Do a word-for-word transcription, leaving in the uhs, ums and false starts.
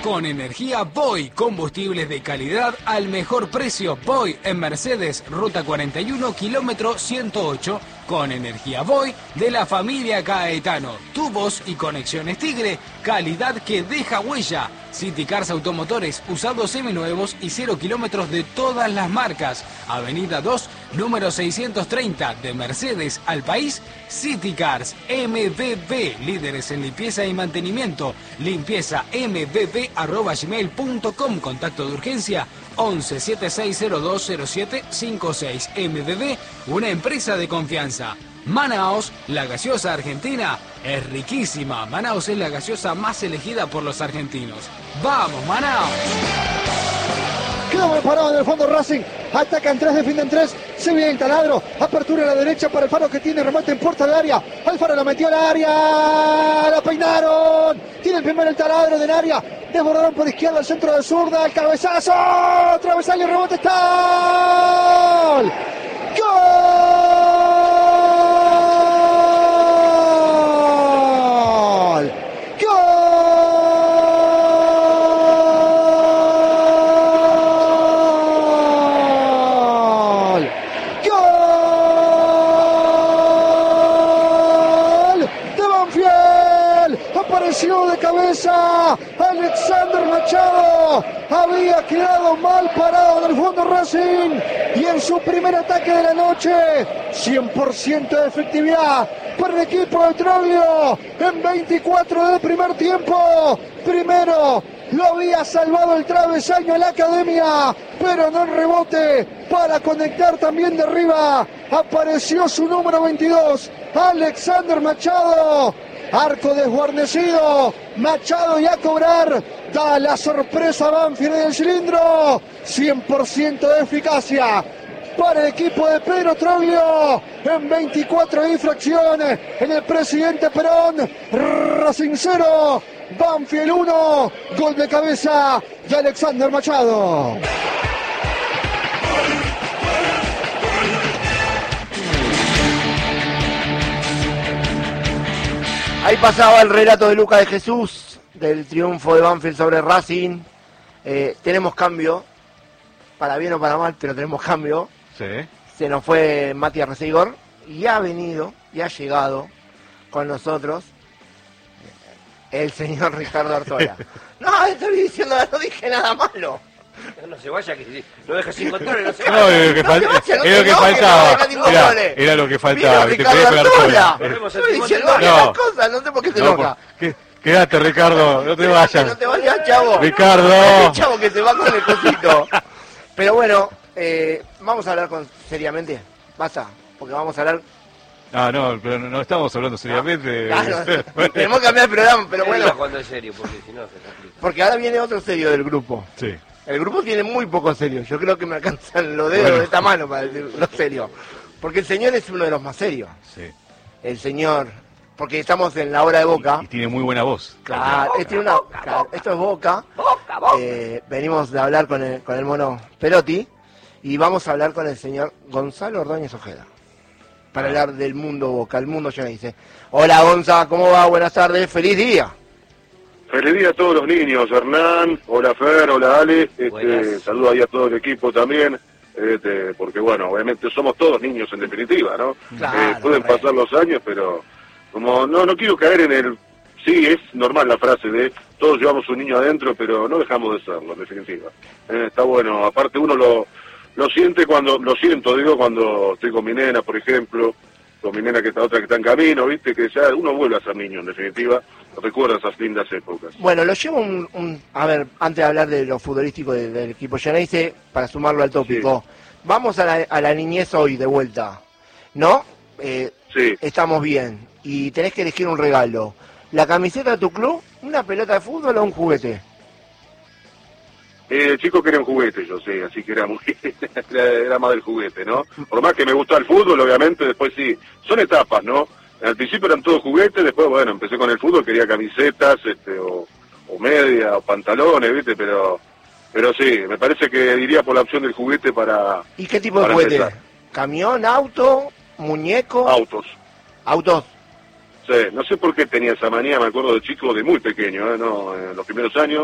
Con energía Voy, combustibles de calidad al mejor precio. Voy en Mercedes, ruta cuarenta y uno, kilómetro ciento ocho. Con energía Voy de la familia Caetano. Tubos y conexiones Tigre, calidad que deja huella. City Cars Automotores, usados seminuevos y cero kilómetros de todas las marcas. Avenida dos, número seiscientos treinta, de Mercedes al país. City Cars, M B B, líderes en limpieza y mantenimiento. Limpieza m b b arroba gmail punto com. Contacto de urgencia once, setenta y seis cero dos cero siete cincuenta y seis. M B B, una empresa de confianza. Manaos, la gaseosa argentina, es riquísima. Manaos es la gaseosa más elegida por los argentinos. ¡Vamos, Manaos! Quedó bien parado en el fondo Racing. Atacan tres, defienden tres. Se viene el taladro. Apertura a la derecha para Alfaro, que tiene remate en puerta de área. Alfaro la metió al área. La peinaron. Tiene el primero el taladro del área. Desbordaron por izquierda al centro de zurda. El cabezazo. Travesaño y rebote. ¡Está! ¡Gol! De cabeza, Alexander Machado había quedado mal parado en el fondo Racing y en su primer ataque de la noche, cien por ciento de efectividad para el equipo de Troglio en veinticuatro del primer tiempo. Primero lo había salvado el travesaño a la Academia, pero no en rebote para conectar también de arriba. Apareció su número veintidós, Alexander Machado. Arco desguarnecido, Machado y a cobrar, da la sorpresa Banfield en el cilindro, cien por ciento de eficacia para el equipo de Pedro Troglio en veinticuatro infracciones en el Presidente Perón. Racing cero, Banfield uno, gol de cabeza de Alexander Machado. Ahí pasaba el relato de Luca de Jesús, del triunfo de Banfield sobre Racing. Eh, tenemos cambio, para bien o para mal, pero tenemos cambio. Sí. Se nos fue Matías Reseguor y ha venido, y ha llegado con nosotros el señor Ricardo Artola. No, estoy diciendo, no dije nada malo. No se vaya, que lo deja sin control y no se No, vaya. es lo que, No fal- se vaya, no es lo se que enoje, faltaba. no tenga ningún Era, problema. era lo que faltaba. Vino Que te quería Ricardo pegar sola. Artola. Volvemos al Estoy timón diciendo del las barrio. cosas, no sé por qué se No, enoja. por- que- Quédate, Ricardo, no te vayas. No te vayas, chavo. Ricardo. El chavo que se va con el cosito. Pero bueno, eh, vamos a hablar con seriamente. Basta, porque vamos a hablar. Ah, no, pero no, no estamos hablando seriamente. Claro, tenemos que cambiar el programa, pero bueno. Cuando es serio, porque si no se complica. Porque ahora viene otro serio del grupo. Sí. El grupo tiene muy poco serio. Yo creo que me alcanzan los dedos Bueno. de esta mano para decir lo serio. Porque el señor es uno de los más serios. Sí. El señor, porque estamos en la hora de Boca. Y, y tiene muy buena voz. Claro, este una, claro, esto es Boca. Eh, venimos de hablar con el, con el mono Perotti y vamos a hablar con el señor Gonzalo Ordóñez Ojeda para hablar del mundo Boca, el mundo ya dice. Hola Gonza, ¿cómo va? Buenas tardes, feliz día. Feliz día a todos los niños, Hernán, hola Fer, hola Ale, este, saludo ahí a todo el equipo también, este, porque bueno, obviamente somos todos niños en definitiva, ¿no? Claro, Eh, pueden correcto. pasar los años, pero como no no quiero caer en el... Sí, es normal la frase de todos llevamos un niño adentro, pero no dejamos de serlo, en definitiva. Eh, está bueno, aparte uno lo, lo siente cuando, lo siento, digo, cuando estoy con mi nena, por ejemplo, con mi nena que está otra que está en camino, viste, que ya uno vuelve a ser niño, en definitiva, recuerda esas lindas épocas. Bueno, lo llevo un, un- a ver, antes de hablar de lo futbolístico de- del equipo Geneise, para sumarlo al tópico, vamos a la, a la niñez hoy de vuelta, ¿no? Eh, Sí. Estamos bien, y tenés que elegir un regalo. ¿La camiseta de tu club, una pelota de fútbol o un juguete? Eh, el chico quería un juguete, yo sé, así que era muy era, era más del juguete, ¿no? Por más que me gusta el fútbol, obviamente, después sí, son etapas, ¿no? Al principio eran todos juguetes, después, bueno, empecé con el fútbol, quería camisetas, este, o, o media, o pantalones, ¿viste? Pero, pero sí, me parece que iría por la opción del juguete para... ¿Y qué tipo de para juguete? empezar. ¿Camión, auto, muñeco? Autos. Autos. Sí, no sé por qué tenía esa manía, me acuerdo de chico, de muy pequeño, ¿eh? No, en los primeros años.